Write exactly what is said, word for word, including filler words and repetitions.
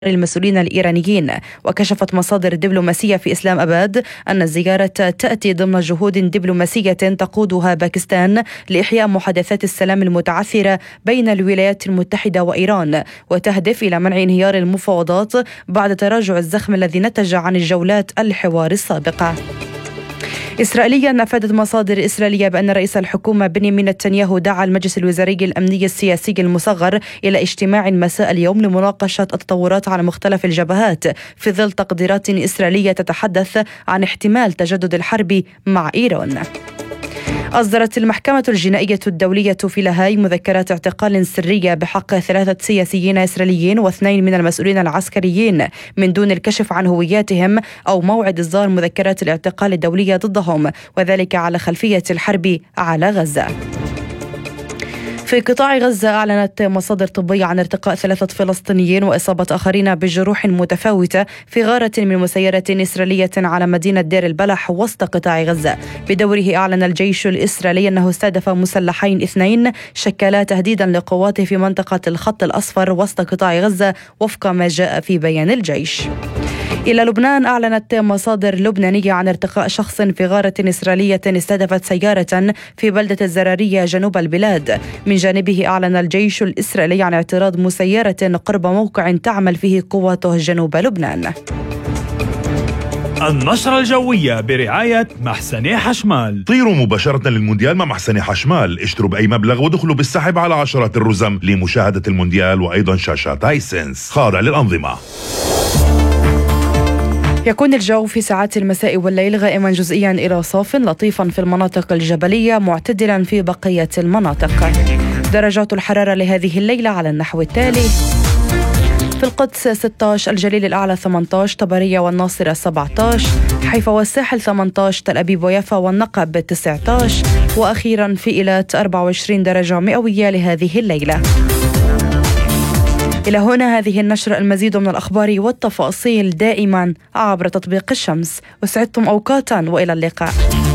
المسؤولين الإيرانيين. وكشفت مصادر دبلوماسية في إسلام أباد أن الزيارة تأتي ضمن جهود دبلوماسية تقودها باكستان لإحياء محادثات السلام المتعثرة بين الولايات المتحدة وإيران، وتهدف إلى منع انهيار المفاوضات بعد تراجع الزخم الذي نتج عن الجولات الحوار السابقة. إسرائيليا أفادت مصادر إسرائيلية بأن رئيس الحكومة بنيامين نتنياهو دعا المجلس الوزاري الأمني السياسي المصغر إلى اجتماع مساء اليوم لمناقشة التطورات على مختلف الجبهات في ظل تقديرات إسرائيلية تتحدث عن احتمال تجدد الحرب مع إيران. أصدرت المحكمة الجنائية الدولية في لاهاي مذكرات اعتقال سرية بحق ثلاثة سياسيين إسرائيليين واثنين من المسؤولين العسكريين من دون الكشف عن هوياتهم أو موعد إصدار مذكرات الاعتقال الدولية ضدهم، وذلك على خلفية الحرب على غزة. في قطاع غزة أعلنت مصادر طبية عن ارتقاء ثلاثة فلسطينيين وإصابة آخرين بجروح متفاوتة في غارة من مسيرة إسرائيلية على مدينة دير البلح وسط قطاع غزة. بدوره أعلن الجيش الإسرائيلي أنه استهدف مسلحين اثنين شكلا تهديدا لقواته في منطقة الخط الأصفر وسط قطاع غزة وفق ما جاء في بيان الجيش. إلى لبنان، أعلنت مصادر لبنانية عن ارتقاء شخص في غارة إسرائيلية استهدفت سيارة في بلدة الزرارية جنوب البلاد. من جانبه أعلن الجيش الإسرائيلي عن اعتراض مسيرة قرب موقع تعمل فيه قواته جنوب لبنان. النشرة الجوية برعاية محسن حشمال. طيروا مباشرة للمونديال مع محسن حشمال، اشتروا بأي مبلغ ودخلوا بالسحب على عشرات الرزم لمشاهدة المونديال وأيضا شاشات هايسنس خاضع للأنظمة. يكون الجو في ساعات المساء والليل غائما جزئيا إلى صاف لطيفا في المناطق الجبلية، معتدلا في بقية المناطق. درجات الحرارة لهذه الليلة على النحو التالي: في القدس ستة عشر، الجليل الأعلى ثمانية عشر، طبرية والناصرة سبعة عشر، حيفا والساحل ثمانية عشر، تل أبيب ويافا والنقب تسعة عشر، وأخيرا في إيلات أربعة وعشرين درجة مئوية لهذه الليلة. إلى هنا هذه النشرة، المزيد من الأخبار والتفاصيل دائما عبر تطبيق الشمس. وسعدتم أوقاتا وإلى اللقاء.